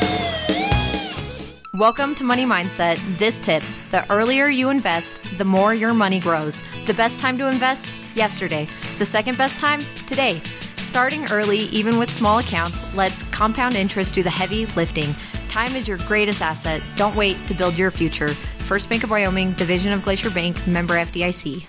Welcome to Money Mindset. This tip: the earlier you invest, the more your money grows. The best time to invest? Yesterday. The second best time? Today. Starting early, even with small accounts, lets compound interest do the heavy lifting. Time is your greatest asset. Don't wait to build your future. First Bank of Wyoming, division of Glacier Bank, member FDIC.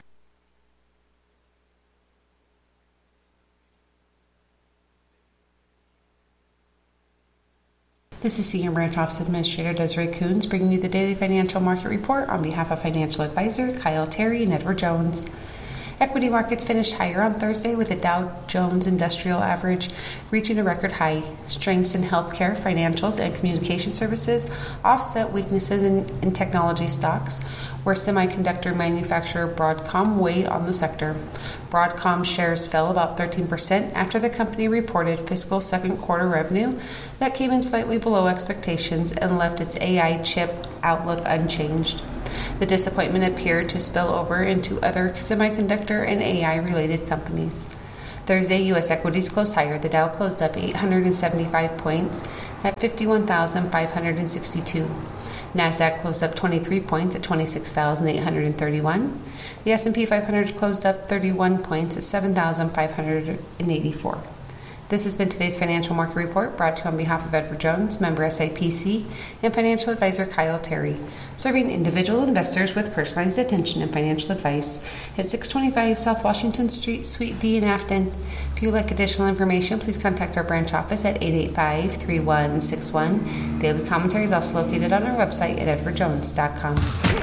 This is Senior Branch Office Administrator Desiree Coons bringing you the daily financial market report on behalf of financial advisor Kyle Terry and Edward Jones. Equity markets finished higher on Thursday with the Dow Jones Industrial Average reaching a record high. Strengths in healthcare, financials, and communication services offset weaknesses in technology stocks, where semiconductor manufacturer Broadcom weighed on the sector. Broadcom shares fell about 13% after the company reported fiscal second quarter revenue that came in slightly below expectations and left its AI chip outlook unchanged. The disappointment appeared to spill over into other semiconductor and AI-related companies. Thursday, U.S. equities closed higher. The Dow closed up 875 points at 51,562. NASDAQ closed up 23 points at 26,831. The S&P 500 closed up 31 points at 7,584. This has been today's Financial Market Report, brought to you on behalf of Edward Jones, member SIPC, and financial advisor Kyle Terry, serving individual investors with personalized attention and financial advice at 625 South Washington Street, Suite D in Afton. If you would like additional information, please contact our branch office at 885-3161. Daily commentary is also located on our website at edwardjones.com.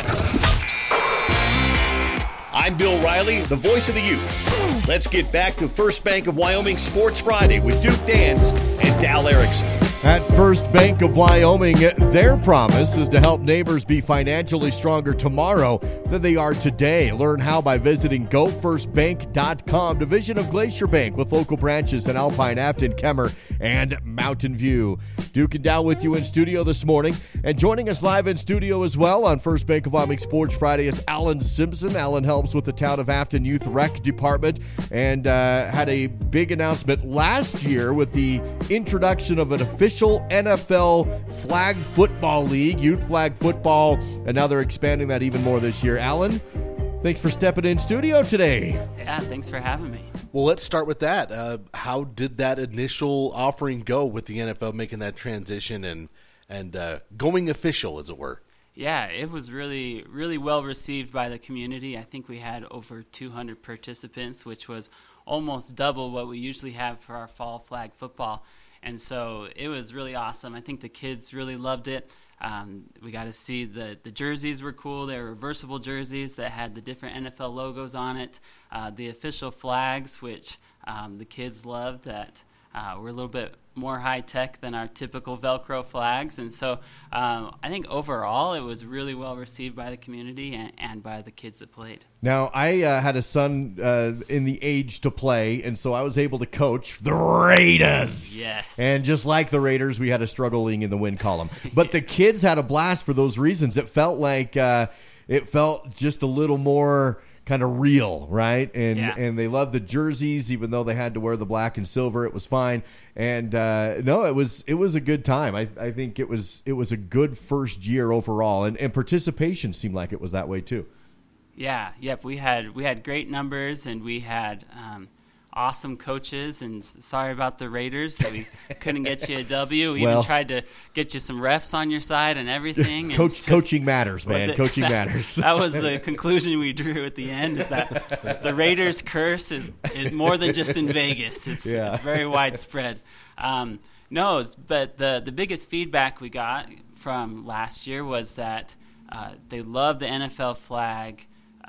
I'm Bill Riley, the voice of the Utes. Let's get back to First Bank of Wyoming Sports Friday with Duke Dance and Dal Erickson. At First Bank of Wyoming, their promise is to help neighbors be financially stronger tomorrow than they are today. Learn how by visiting gofirstbank.com, division of Glacier Bank, with local branches in Alpine, Afton, Kemmer, and Mountain View. Duke and Dal with you in studio this morning. And joining us live in studio as well on First Bank of Wyoming Sports Friday is Alan Simpson. Alan helps with the Town of Afton Youth Rec Department and had a big announcement last year with the introduction of an official NFL flag football league, youth flag football, and now they're expanding that even more this year. Alan, thanks for stepping in studio today. Yeah, thanks for having me. Well, let's start with that. How did that initial offering go with the NFL making that transition and going official, as it were? Yeah, it was really, really well received by the community. I think we had over 200 participants, which was almost double what we usually have for our fall flag football. And so it was really awesome. I think the kids really loved it. We got to see the jerseys were cool. They were reversible jerseys that had the different NFL logos on it. The official flags, which the kids loved, that were a little bit more high-tech than our typical Velcro flags. And so I think overall it was really well received by the community and by the kids that played. Now, I had a son in the age to play, and so I was able to coach the Raiders. Yes. And just like the Raiders, we had a struggling in the win column. But the kids had a blast for those reasons. It felt like it felt just a little more kind of real, right? And they loved the jerseys, even though they had to wear the black and silver. It was fine. And no, it was a good time. I think it was a good first year overall, and participation seemed like it was that way too. Yeah, yep. We had great numbers, and we had awesome coaches. And sorry about the Raiders that we couldn't get you a W. We even tried to get you some refs on your side and everything. And coaching matters, man. Coaching matters. That was the conclusion we drew at the end. Is that the Raiders curse is more than just in Vegas. It's very widespread. But the biggest feedback we got from last year was that they loved the NFL flag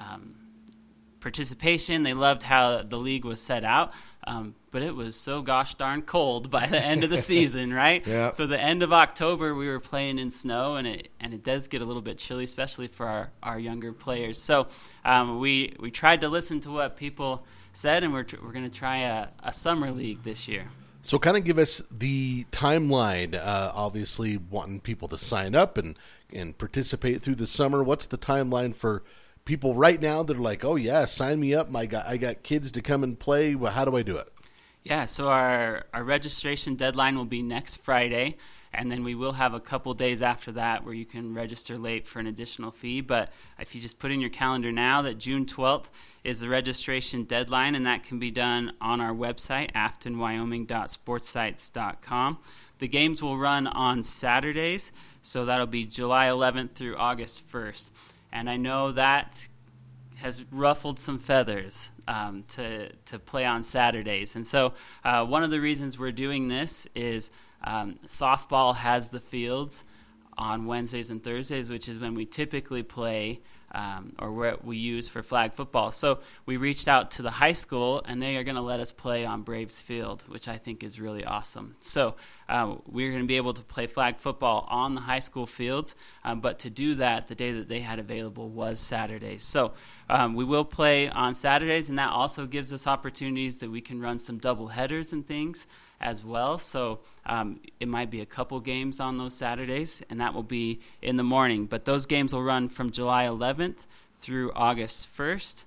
participation. They loved how the league was set out, but it was so gosh darn cold by the end of the season, right? Yeah. So the end of October, we were playing in snow, and it does get a little bit chilly, especially for our younger players. So we tried to listen to what people said, and we're going to try a summer league this year. So kind of give us the timeline, obviously wanting people to sign up and participate through the summer. What's the timeline for people right now that are like, oh, yeah, sign me up. I got kids to come and play. Well, how do I do it? Yeah, so our registration deadline will be next Friday, And then we will have a couple days after that where you can register late for an additional fee. But if you just put in your calendar now that June 12th is the registration deadline, and that can be done on our website, aftonwyoming.sportsites.com. The games will run on Saturdays, so that'll be July 11th through August 1st. And I know that has ruffled some feathers to play on Saturdays. And so one of the reasons we're doing this is softball has the fields on Wednesdays and Thursdays, which is when we typically play or what we use for flag football. So we reached out to the high school, and they are going to let us play on Braves Field, which I think is really awesome. So we're going to be able to play flag football on the high school fields, but to do that, the day that they had available was Saturdays. So we will play on Saturdays, and that also gives us opportunities that we can run some double headers and things as well. So it might be a couple games on those Saturdays, and that will be in the morning. But those games will run from July 11th through August 1st.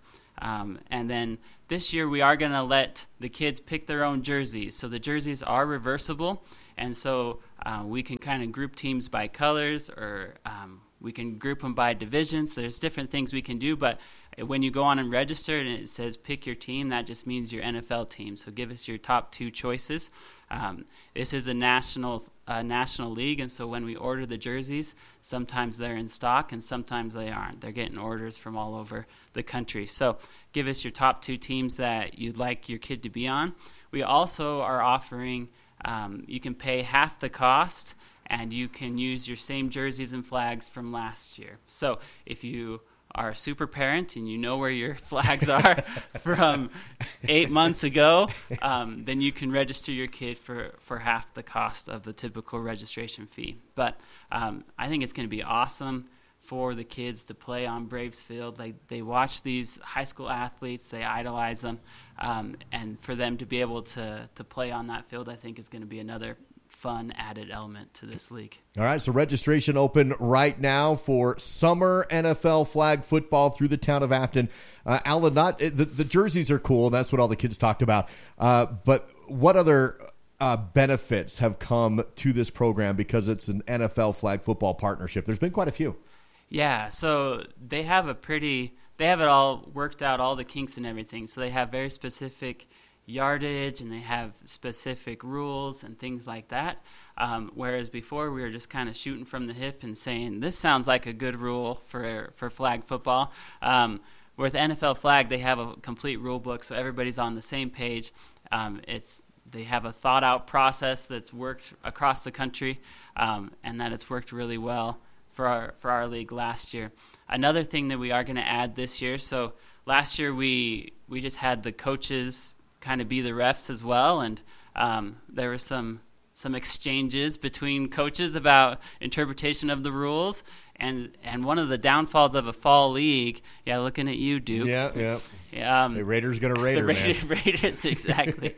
And then this year we are going to let the kids pick their own jerseys. So the jerseys are reversible, and so we can kind of group teams by colors, or we can group them by divisions. There's different things we can do, but when you go on and register and it says pick your team, that just means your NFL team. So give us your top 2 choices. This is a national league, and so when we order the jerseys, sometimes they're in stock and sometimes they aren't. They're getting orders from all over the country. So give us your top 2 teams that you'd like your kid to be on. We also are offering, you can pay half the cost and you can use your same jerseys and flags from last year. So if you are a super parent and you know where your flags are from 8 months ago, then you can register your kid for half the cost of the typical registration fee. But I think it's going to be awesome for the kids to play on Braves Field. They watch these high school athletes, they idolize them, and for them to be able to play on that field, I think is going to be another fun added element to this league. All right, so registration open right now for summer NFL flag football through the town of Afton. Alan, the jerseys are cool. That's what all the kids talked about. But what other benefits have come to this program because it's an NFL flag football partnership? There's been quite a few. Yeah, so they have it all worked out, all the kinks and everything. So they have very specific yardage, and they have specific rules and things like that. Whereas before we were just kind of shooting from the hip and saying, this sounds like a good rule for flag football. With NFL flag, they have a complete rule book, so everybody's on the same page. They have a thought-out process that's worked across the country, and that it's worked really well for our league last year. Another thing that we are going to add this year, so last year we just had the coaches kind of be the refs as well, and there were some exchanges between coaches about interpretation of the rules, and one of the downfalls of a fall league, looking at you, Duke. Yeah. The Raiders going to Raider, Raiders, exactly.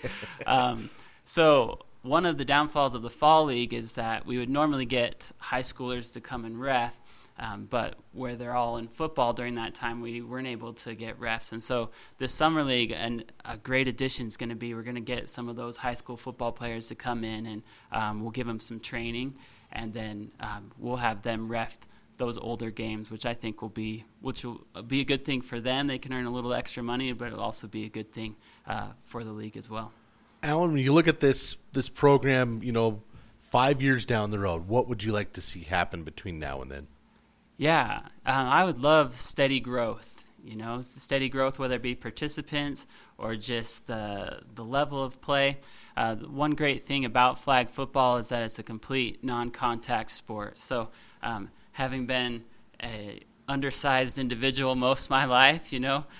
So one of the downfalls of the fall league is that we would normally get high schoolers to come and ref, but where they're all in football during that time, we weren't able to get refs. And so this summer league, and a great addition is going to be, we're going to get some of those high school football players to come in, and we'll give them some training, and then we'll have them ref those older games, which I think will be a good thing for them. They can earn a little extra money, but it'll also be a good thing for the league as well. Alan, when you look at this program, 5 years down the road, what would you like to see happen between now and then? Yeah, I would love steady growth, steady growth, whether it be participants or just the level of play. One great thing about flag football is that it's a complete non-contact sport. So having been an undersized individual most of my life,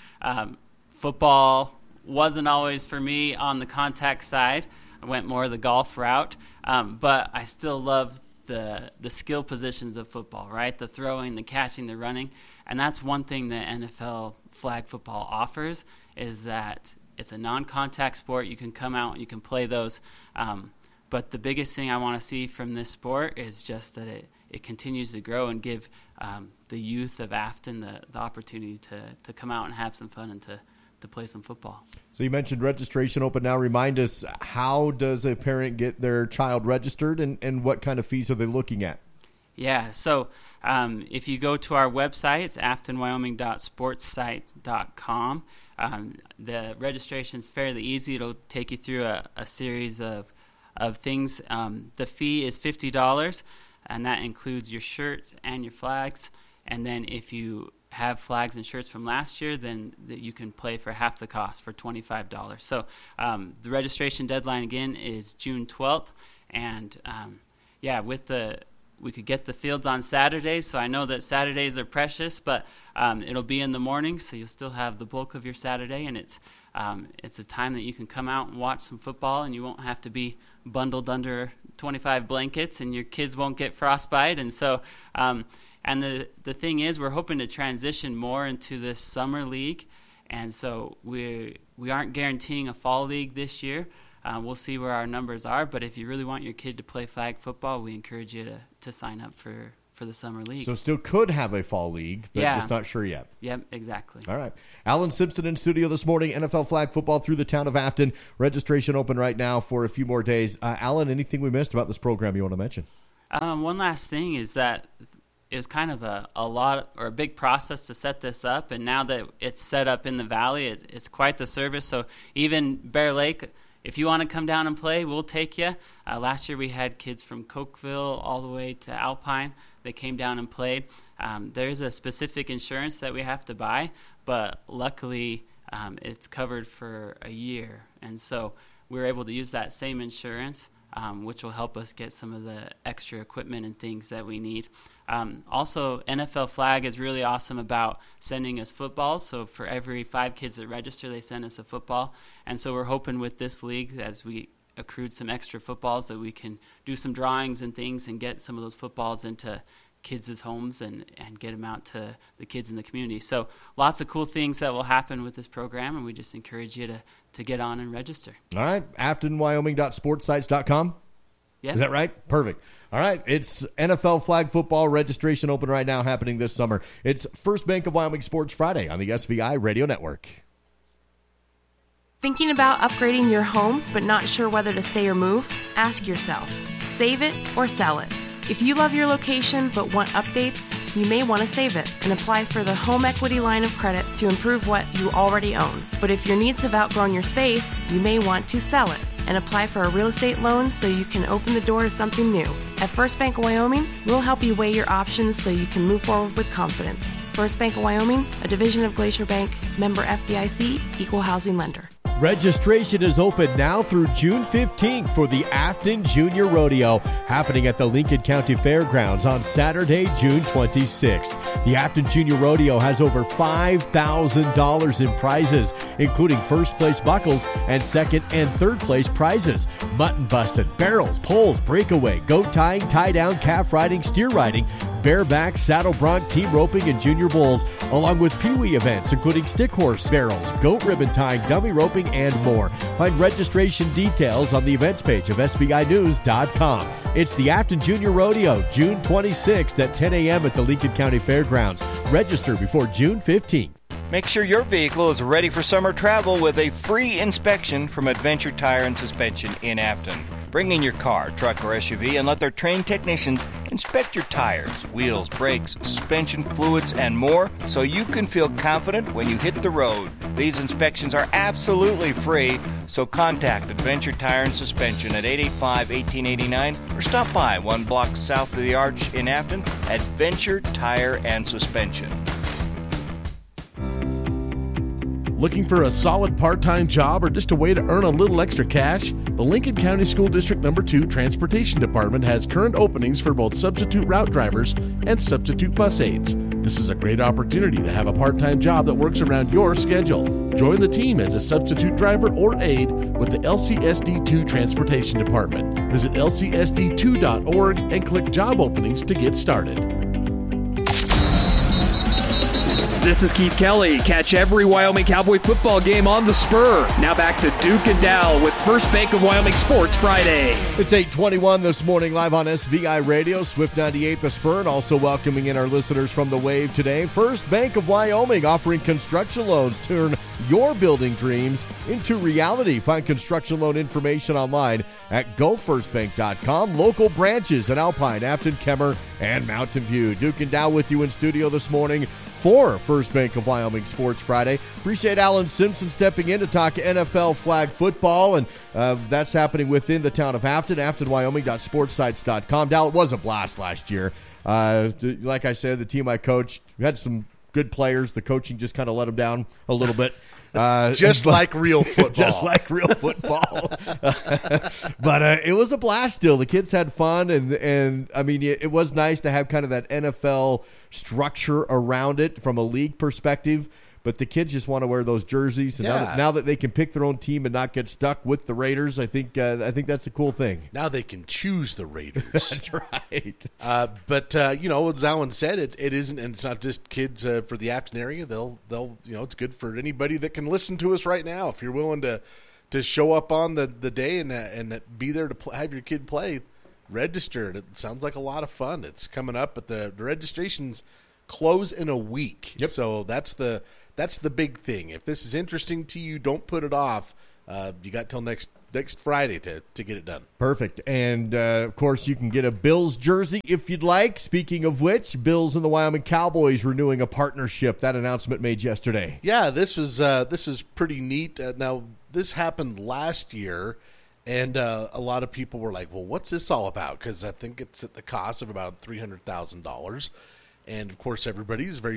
football wasn't always for me on the contact side. I went more the golf route, but I still love the skill positions of football, right? The throwing, the catching, the running. And that's one thing that NFL flag football offers, is that it's a non-contact sport. You can come out and you can play those. But the biggest thing I want to see from this sport is just that it continues to grow and give the youth of Afton the opportunity to come out and have some fun and to play some football. So you mentioned registration open now. Remind us, how does a parent get their child registered, and what kind of fees are they looking at? Yeah, so if you go to our website, it's aftonwyoming.sportsite.com. The registration is fairly easy. It'll take you through a series of things. The fee is $50, and that includes your shirts and your flags. And then if you have flags and shirts from last year, then you can play for half the cost for $25. So the registration deadline, again, is June 12th. And, we could get the fields on Saturdays, so I know that Saturdays are precious, but it'll be in the morning, so you'll still have the bulk of your Saturday, and it's a time that you can come out and watch some football, and you won't have to be bundled under 25 blankets, and your kids won't get frostbite. And so, and the thing is, we're hoping to transition more into this summer league, and so we aren't guaranteeing a fall league this year. We'll see where our numbers are, but if you really want your kid to play flag football, we encourage you to sign up for the summer league. So still could have a fall league, but just not sure yet. Yep, exactly. All right. Alan Simpson in studio this morning, NFL flag football through the town of Afton. Registration open right now for a few more days. Alan, anything we missed about this program you want to mention? One last thing is that it was kind of a big process to set this up, and now that it's set up in the valley, it's quite the service. So even Bear Lake, if you want to come down and play, we'll take you. Last year we had kids from Cokeville all the way to Alpine. They came down and played. There's a specific insurance that we have to buy, but luckily it's covered for a year. And so we're able to use that same insurance, which will help us get some of the extra equipment and things that we need. Also, NFL Flag is really awesome about sending us footballs. So for every 5 kids that register, they send us a football. And so we're hoping with this league, as we accrued some extra footballs, that we can do some drawings and things and get some of those footballs into kids' homes and get them out to the kids in the community. So lots of cool things that will happen with this program, and we just encourage you to get on and register. All right, AftonWyoming.sportsites.com. Yeah. Is that right? Perfect. All right, it's NFL flag football registration open right now, happening this summer. It's First Bank of Wyoming Sports Friday on the SVI Radio Network. Thinking about upgrading your home but not sure whether to stay or move? Ask yourself, save it or sell it? If you love your location but want updates, you may want to save it and apply for the home equity line of credit to improve what you already own. But if your needs have outgrown your space, you may want to sell it and apply for a real estate loan so you can open the door to something new. At First Bank of Wyoming, we'll help you weigh your options so you can move forward with confidence. First Bank of Wyoming, a division of Glacier Bank, member FDIC, equal housing lender. Registration is open now through June 15th for the Afton Junior Rodeo, happening at the Lincoln County Fairgrounds on Saturday, June 26th. The Afton Junior Rodeo has over $5,000 in prizes, including first place buckles and second and third place prizes. Mutton busting, barrels, poles, breakaway, goat tying, tie down, calf riding, steer riding, bareback, saddle bronc, team roping, and junior bulls, along with peewee events, including stick horse barrels, goat ribbon tying, dummy roping, and more. Find registration details on the events page of SBInews.com. It's the Afton Junior Rodeo, June 26th at 10 a.m. at the Lincoln County Fairgrounds. Register before June 15th. Make sure your vehicle is ready for summer travel with a free inspection from Adventure Tire and Suspension in Afton. Bring in your car, truck, or SUV and let their trained technicians inspect your tires, wheels, brakes, suspension fluids, and more so you can feel confident when you hit the road. These inspections are absolutely free, so contact Adventure Tire and Suspension at 885-1889 or stop by 1 block south of the Arch in Afton. Adventure Tire and Suspension. Looking for a solid part-time job or just a way to earn a little extra cash? The Lincoln County School District No. 2 Transportation Department has current openings for both substitute route drivers and substitute bus aides. This is a great opportunity to have a part-time job that works around your schedule. Join the team as a substitute driver or aide with the LCSD2 Transportation Department. Visit lcsd2.org and click job openings to get started. This is Keith Kelly. Catch every Wyoming Cowboy football game on the Spur. Now back to Duke and Dal with First Bank of Wyoming Sports Friday. It's 8:21 this morning, live on SVI Radio, Swift 98 The Spur, and also welcoming in our listeners from the Wave today. First Bank of Wyoming offering construction loans. Turn your building dreams into reality. Find construction loan information online at gofirstbank.com. Local branches in Alpine, Afton, Kemmer, and Mountain View. Duke and Dow with you in studio this morning for First Bank of Wyoming Sports Friday. Appreciate Alan Simpson stepping in to talk NFL flag football, and that's happening within the town of Afton, aftonwyoming.sportsites.com. Dow, it was a blast last year. Like I said, the team I coached, we had some good players. The coaching just kind of let them down a little bit. Just like real football. Just like real football. But it was a blast still. The kids had fun, and I mean, it was nice to have kind of that NFL structure around it from a league perspective. But the kids just want to wear those jerseys, and now that they can pick their own team and not get stuck with the Raiders, I think that's a cool thing. Now they can choose the Raiders. That's right. But as Alan said, it isn't, and it's not just kids for the Afton area. They'll it's good for anybody that can listen to us right now. If you're willing to show up on the day and be there to have your kid play, register. It sounds like a lot of fun. It's coming up, but the registrations close in a week. Yep. So that's the big thing. If this is interesting to you, don't put it off. You got till next Friday to get it done. Perfect. And, of course, you can get a Bills jersey if you'd like. Speaking of which, Bills and the Wyoming Cowboys renewing a partnership. That announcement made yesterday. Yeah, this is pretty neat. Now, this happened last year, and a lot of people were like, well, what's this all about? Because I think it's at the cost of about $300,000. And, of course, everybody's very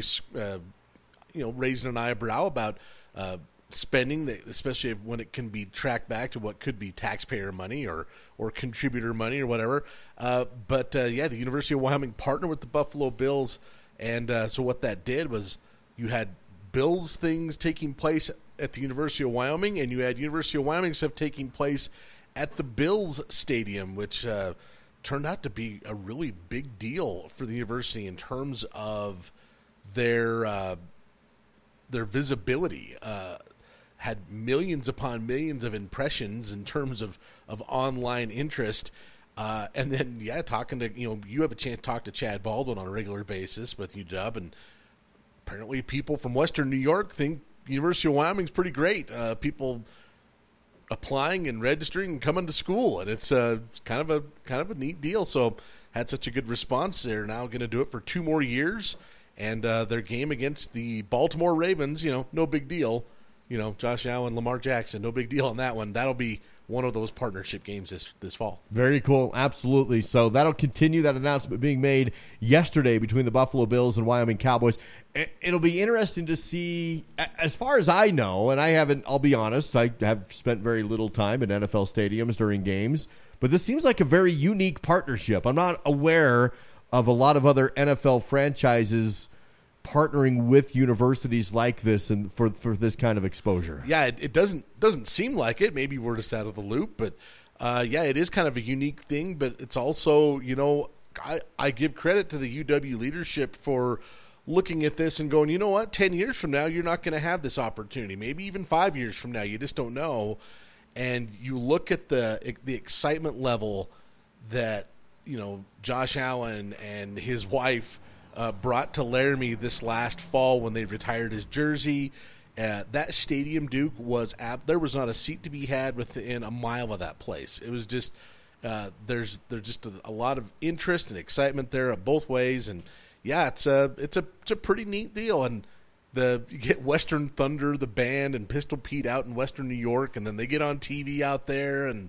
raising an eyebrow about spending, especially when it can be tracked back to what could be taxpayer money or contributor money or whatever. But the University of Wyoming partnered with the Buffalo Bills, and so what that did was you had Bills things taking place at the University of Wyoming, and you had University of Wyoming stuff taking place at the Bills Stadium, which turned out to be a really big deal for the university in terms of their visibility. Had millions upon millions of impressions in terms of online interest. And then, talking to, you have a chance to talk to Chad Baldwin on a regular basis with UW, and apparently people from Western New York think University of Wyoming's pretty great. People applying and registering and coming to school, and it's kind of a neat deal. So had such a good response. They're now going to do it for 2 more years. And their game against the Baltimore Ravens, no big deal. Josh Allen, Lamar Jackson, no big deal on that one. That'll be one of those partnership games this fall. Very cool, absolutely. So that'll continue, that announcement being made yesterday between the Buffalo Bills and Wyoming Cowboys. It'll be interesting to see, as far as I know, and I'll be honest, I have spent very little time in NFL stadiums during games, but this seems like a very unique partnership. I'm not aware of a lot of other NFL franchises partnering with universities like this and for this kind of exposure. Yeah, it doesn't seem like it. Maybe we're just out of the loop, but it is kind of a unique thing. But it's also, I give credit to the UW leadership for looking at this and going, you know what, 10 years from now, you're not going to have this opportunity. Maybe even 5 years from now, you just don't know. And you look at the excitement level that Josh Allen and his wife brought to Laramie this last fall when they retired his jersey. That stadium, Duke, there was not a seat to be had within a mile of that place. It was just there's just a lot of interest and excitement there both ways, and it's a pretty neat deal. And you get Western Thunder, the band, and Pistol Pete out in Western New York, and then they get on TV out there. And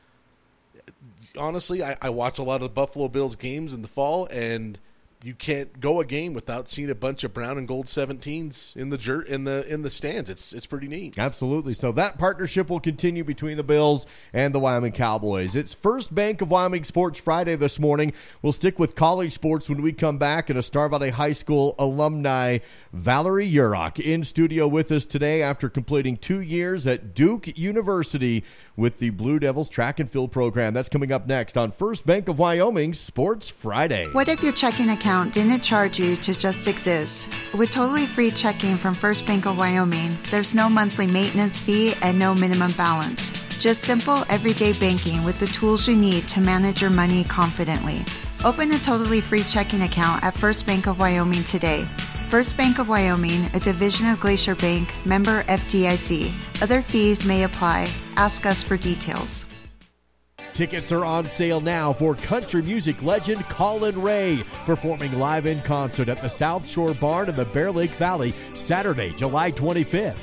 honestly, I watch a lot of Buffalo Bills games in the fall, and you can't go a game without seeing a bunch of brown and gold 17s in the stands. It's pretty neat. Absolutely. So that partnership will continue between the Bills and the Wyoming Cowboys. It's First Bank of Wyoming Sports Friday this morning. We'll stick with college sports when we come back, and a Star Valley High School alumni, Valerie Urok, in studio with us today after completing 2 years at Duke University with the Blue Devils track and field program. That's coming up next on First Bank of Wyoming Sports Friday. What if your checking account didn't charge you to just exist? With totally free checking from First Bank of Wyoming, there's no monthly maintenance fee and no minimum balance. Just simple, everyday banking with the tools you need to manage your money confidently. Open a totally free checking account at First Bank of Wyoming today. First Bank of Wyoming, a division of Glacier Bank, member FDIC. Other fees may apply. Ask us for details. Tickets are on sale now for country music legend Colin Ray, performing live in concert at the South Shore Barn in the Bear Lake Valley, Saturday, July 25th.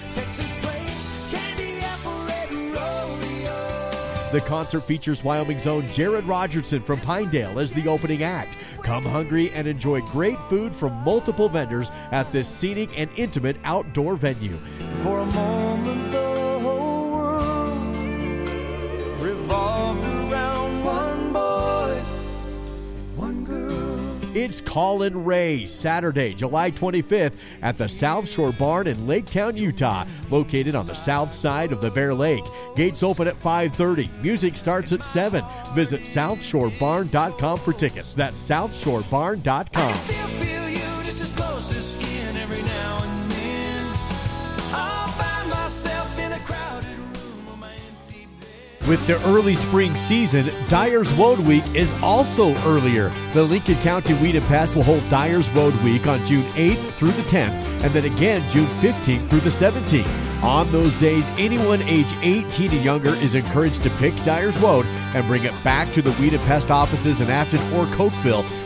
The concert features Wyoming's own Jared Rogerson from Pinedale as the opening act. Come hungry and enjoy great food from multiple vendors at this scenic and intimate outdoor venue. For a moment, the whole world revolved around one boy and one girl. It's Colin Ray, Saturday, July 25th at the South Shore Barn in Laketown, Utah, located on the south side of the Bear Lake. Gates open at 5:30. Music starts at 7. Visit SouthShoreBarn.com for tickets. That's SouthShoreBarn.com. I still feel you just as close as skin every now and then. I'll find myself in a crowded room on my empty bed. With the early spring season, Dyer's Woad Week is also earlier. The Lincoln County Weed and Pest will hold Dyer's Woad Week on June 8th through the 10th, and then again June 15th through the 17th. On those days, anyone age 18 and younger is encouraged to pick Dyer's Woad and bring it back to the Weed and Pest offices in Afton or Cokeville.